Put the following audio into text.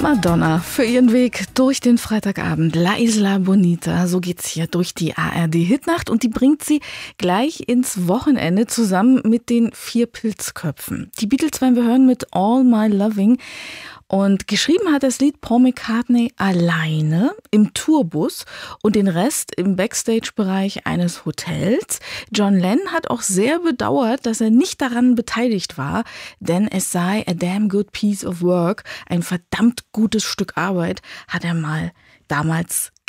Madonna für ihren Weg durch den Freitagabend. La Isla Bonita, so geht's hier durch die ARD-Hitnacht und die bringt sie gleich ins Wochenende zusammen mit den 4 Pilzköpfen. Die Beatles werden wir hören mit All My Loving. Und geschrieben hat das Lied Paul McCartney alleine im Tourbus und den Rest im Backstage-Bereich eines Hotels. John Lennon hat auch sehr bedauert, dass er nicht daran beteiligt war, denn es sei a damn good piece of work, ein verdammt gutes Stück Arbeit, hat er mal damals